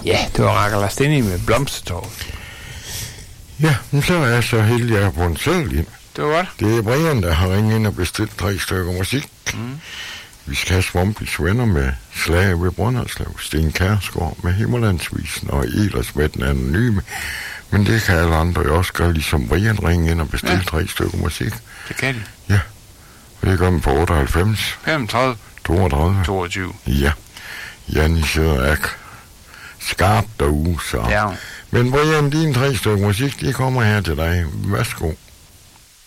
Ja, det var Rakel Asteni med Blomstertorv. Ja, men så er jeg så heldig, at jeg har på en seddel ind. Det var godt. Det er Brian, der har ringet ind og bestilt 3 stykker musik. Vi skal have Svampis venner med Slaget ved Brønderslev, Sten Kærsgaard med Himmerlandsvisen og Elers med den anonyme. Men det kan alle andre jo også gøre, ligesom Brian ringe ind og bestille 3 stykker musik. Det kan de. Ja, og det gør man på 98. 35. 32. 22. Ja, Janni sidder skarpt derude, så. Ja. Men Brian, dine 3 stykker musik, de kommer her til dig. Værsgo.